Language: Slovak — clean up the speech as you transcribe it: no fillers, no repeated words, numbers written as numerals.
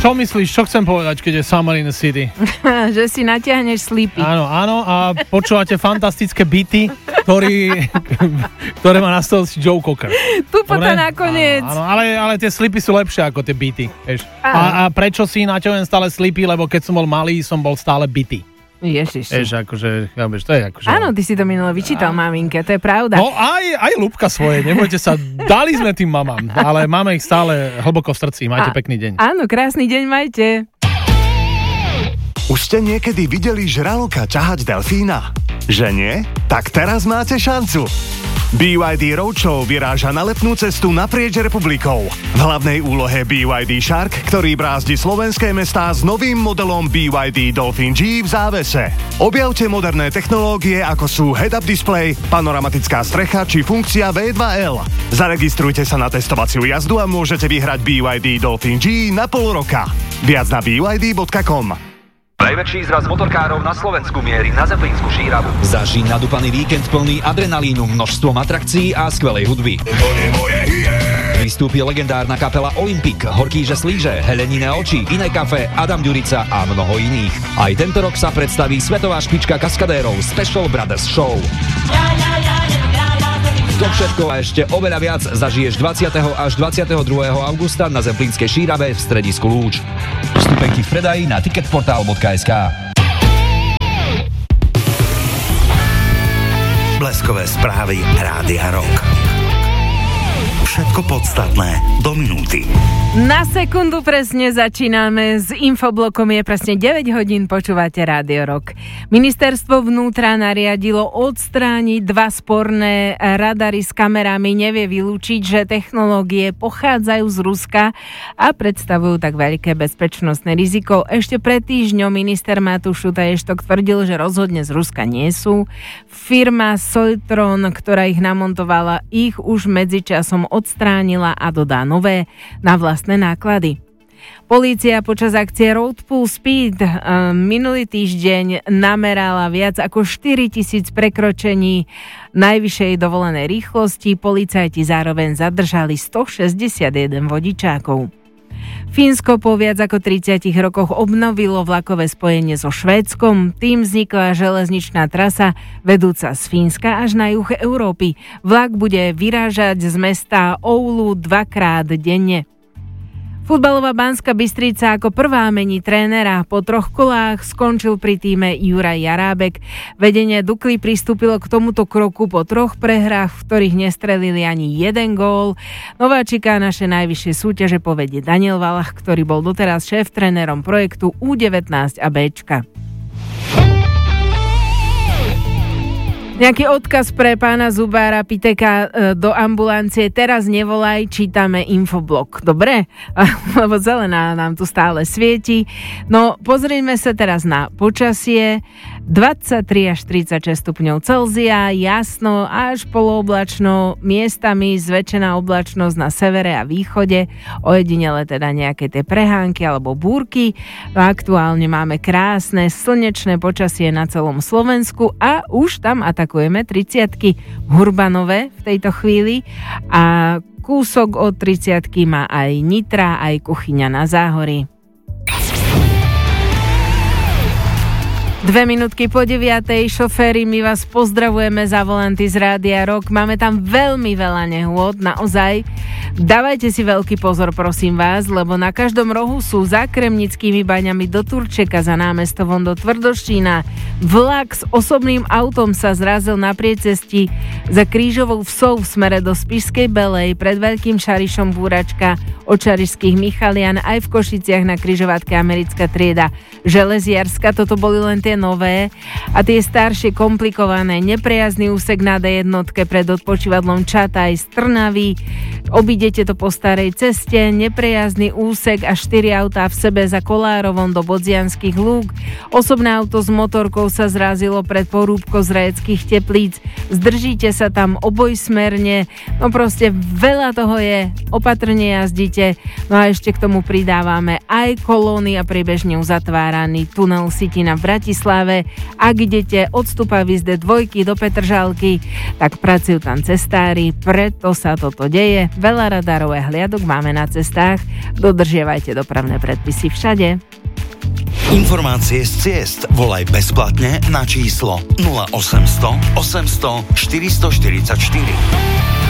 Čo myslíš, čo chcem povedať, keď je Summer in the City? Že si natiahneš slipy. Áno, a počúvate fantastické beaty, ktoré má na starosti Joe Cocker. Tupota nakoniec. Áno, ale tie slipy sú lepšie ako tie beaty. A prečo si naťahujem stále slipy? Lebo keď som bol malý, som bol stále bitý. Ježiši. Akože, to je akože... Áno, ty si to minule vyčítal maminke, to je pravda. No aj Ľubka svoje, nebojte sa, dali sme tým mamám, ale máme ich stále hlboko v srdci. Majte pekný deň. Áno, krásny deň majte. Už ste niekedy videli žraloka ťahať delfína? Že nie? Tak teraz máte šancu. BYD Roadshow vyráža na letnú cestu naprieč republikou. V hlavnej úlohe BYD Shark, ktorý brázdi slovenské mestá s novým modelom BYD Dolphin G v závese. Objavte moderné technológie ako sú head-up display, panoramatická strecha či funkcia V2L. Zaregistrujte sa na testovaciu jazdu a môžete vyhrať BYD Dolphin G na pol roka. Viac na byd.com. Najväčší zraz motorkárov na Slovensku mierí na Zemplínsku šíravu. Zažiň nadúpaný víkend plný adrenalínu, množstvom atrakcií a skvelej hudby. Vystúpi legendárna kapela Olympic, Horkýže Slíže, Helenine oči, Iné kafe, Adam Ďurica a mnoho iných. Aj tento rok sa predstaví svetová špička kaskadérov Special Brothers Show. To všetko a ešte oveľa viac zažiješ 20. až 22. augusta na Zemplínskej šírave v stredisku Lúč. Vstupenky v predaji na ticketportal.sk. Bleskové správy Rádia Rock. Všetko podstatné do minúty. Na sekundu presne začíname s infoblokom, je presne 9 hodín, počúvate Rádio Rock. Ministerstvo vnútra nariadilo odstrániť 2 sporné radary s kamerami, nevie vylúčiť, že technológie pochádzajú z Ruska a predstavujú tak veľké bezpečnostné riziko. Ešte pred týždňom minister Matúš Šutaj-Eštok tvrdil, že rozhodne z Ruska nie sú. Firma Soitron, ktorá ich namontovala, ich už medzičasom odstránila a dodá nové na vlastné náklady. Polícia počas akcie Road Full Speed minulý týždeň namerala viac ako 4,000 prekročení najvyššej dovolenej rýchlosti. Policajti zároveň zadržali 161 vodičákov. Fínsko po viac ako 30 rokoch obnovilo vlakové spojenie so Švédskom. Tým vznikla železničná trasa vedúca z Fínska až na juh Európy. Vlak bude vyrážať z mesta Oulu 2-krát denne. Futbalová Banská Bystrica ako prvá mení trénera. Po 3 kolách skončil pri tíme Juraj Jarábek. Vedenie Dukly pristúpilo k tomuto kroku po 3 prehrách, v ktorých nestrelili ani jeden gól. Nováčika naše najvyššie súťaže povedie Daniel Valach, ktorý bol doteraz šéf-trénerom projektu U19 a Bčka. Nejaký odkaz pre pána Zubára Piteka do ambulancie. Teraz nevolaj, čítame infoblog. Dobre? Lebo zelená nám tu stále svieti. No, pozrieme sa teraz na počasie. 23 až 36 stupňov Celzia, jasno až polooblačno, miestami zväčšená oblačnosť na severe a východe, ojedinele teda nejaké tie prehánky alebo búrky. No, aktuálne máme krásne slnečné počasie na celom Slovensku a už tam atakujeme 30-ky Hurbanové v tejto chvíli a kúsok od 30-ky má aj Nitra, aj Kuchyňa na Záhorí. 2 minútky po 9:00, šoféri, my vás pozdravujeme za volanty z Rádia Rock. Máme tam veľmi veľa nehôd, naozaj. Dávajte si veľký pozor, prosím vás, lebo na každom rohu sú za Kremnickými baňami do Turčeka, za námestovom do Tvrdoštína. Vlak s osobným autom sa zrazil na priecesti za Krížovou vsou v smere do Spišskej Belej, pred Veľkým Šarišom búračka od Šarišských Michalian, aj v Košiciach na križovatke Americká trieda Železiarska. Toto boli len tie nové a tie staršie komplikované. Neprejazný úsek na D1 pred odpočívadlom Čataj z Trnavy. Obídete to po starej ceste. Neprejazný úsek a 4 autá v sebe za Kolárovom do Bodzianskych lúk. Osobné auto s motorkou sa zrazilo pred porúbkou z Rajeckých Teplíc. Zdržíte sa tam obojsmerne. No proste veľa toho je. Opatrne jazdite. No a ešte k tomu pridávame aj kolóny a priebežne uzatváraný tunel Sitina v Bratislave. Bratislave. Ak idete od Stupavíc D2 do Petržalky, tak pracujú tam cestári, preto sa toto deje. Veľa radarov a hliadok máme na cestách. Dodržiavajte dopravné predpisy všade. Informácie z ciest volaj bezplatne na číslo 0800 800 444.